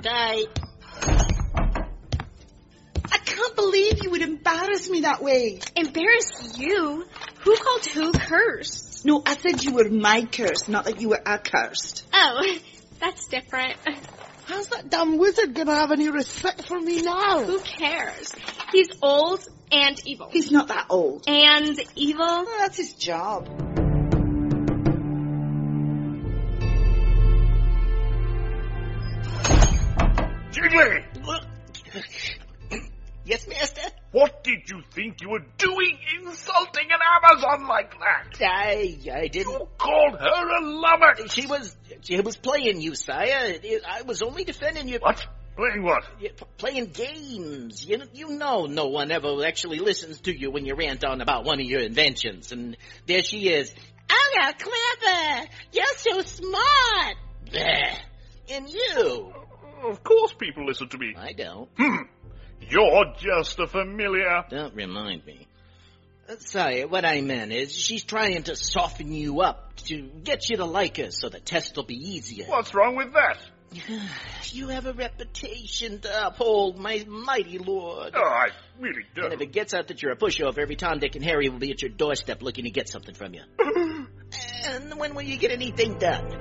Guy. I can't believe you would embarrass me that way. Embarrass you? Who called who cursed? No, I said you were my curse, not that you were accursed. Oh, that's different. How's that damn wizard gonna have any respect for me now? Who cares? He's old and evil. He's not that old. And evil? Oh, that's his job. Jiggly! Yes, master? What did you think you were doing insulting an Amazon like that? I didn't... You called her a lummox! She was playing you, sire. I was only defending you... What? Playing what? Playing games. You know no one ever actually listens to you when you rant on about one of your inventions. And there she is. Oh, you're clever. You're so smart. Bleh. And you? Of course people listen to me. I don't. You're just a familiar. Don't remind me. Sire, what I meant is she's trying to soften you up to get you to like her so the test will be easier. What's wrong with that? You have a reputation to uphold, my mighty lord. Oh, I really don't. And if it gets out that you're a pushover, every Tom, Dick, and Harry will be at your doorstep looking to get something from you. And when will you get anything done?